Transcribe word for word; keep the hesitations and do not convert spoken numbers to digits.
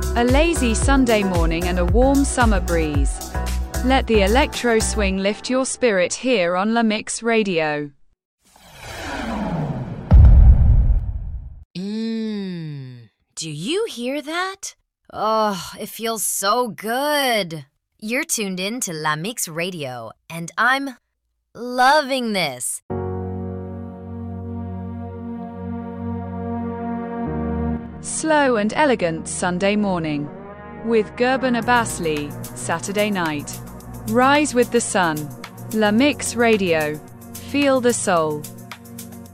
A lazy Sunday morning and a warm summer breeze. Let the electro swing lift your spirit here on La Mix Radio. Mmm, do you hear that? Oh, it feels so good. You're tuned in to La Mix Radio, and I'm loving this. Slow and elegant Sunday morning. With Gurban Abbasli, Saturday night. Rise with the sun. La Mix Radio. Feel the soul.